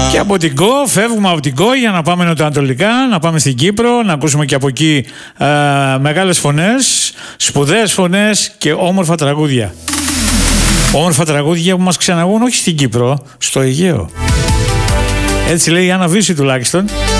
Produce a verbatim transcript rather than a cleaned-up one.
Και από την ΚΟ, φεύγουμε από την ΚΟ για να πάμε νοτιοανατολικά, να πάμε στην Κύπρο, να ακούσουμε και από εκεί ε, μεγάλες φωνές, σπουδαίες φωνές και όμορφα τραγούδια. Όμορφα τραγούδια που μας ξαναγούν όχι στην Κύπρο, στο Αιγαίο. Έτσι λέει η Άννα Βύση τουλάχιστον.